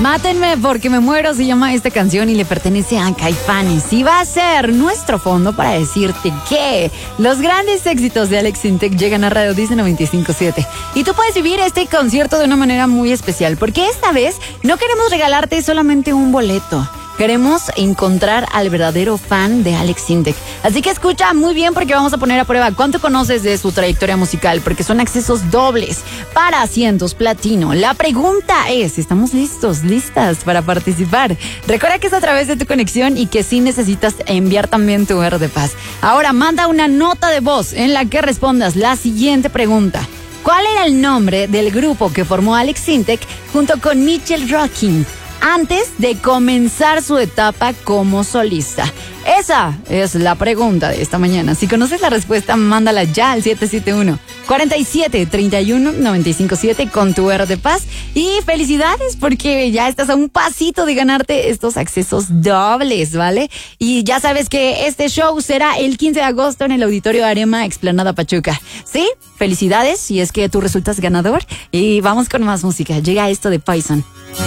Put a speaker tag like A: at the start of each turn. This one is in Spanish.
A: Mátenme porque me muero se llama esta canción y le pertenece a Caifanes. Y va a ser nuestro fondo para decirte que los grandes éxitos de Alex Sintek llegan a Radio Disney 95.7. Y tú puedes vivir este concierto de una manera muy especial, porque esta vez no queremos regalarte solamente un boleto. Queremos encontrar al verdadero fan de Alex Sintek. Así que escucha muy bien porque vamos a poner a prueba cuánto conoces de su trayectoria musical, porque son accesos dobles para asientos platino. La pregunta es, ¿estamos listas para participar? Recuerda que es a través de tu conexión y que sí necesitas enviar también tu R de paz. Ahora manda una nota de voz en la que respondas la siguiente pregunta. ¿Cuál era el nombre del grupo que formó Alex Sintek junto con Mitchell Rocking antes de comenzar su etapa como solista? Esa es la pregunta de esta mañana. Si conoces la respuesta, mándala ya al 771-4731-957 con tu R de paz. Y felicidades porque ya estás a un pasito de ganarte estos accesos dobles, ¿vale? Y ya sabes que este show será el 15 de agosto en el Auditorio Arema Explanada Pachuca. ¿Sí? Felicidades si es que tú resultas ganador. Y vamos con más música. Llega esto de Poison.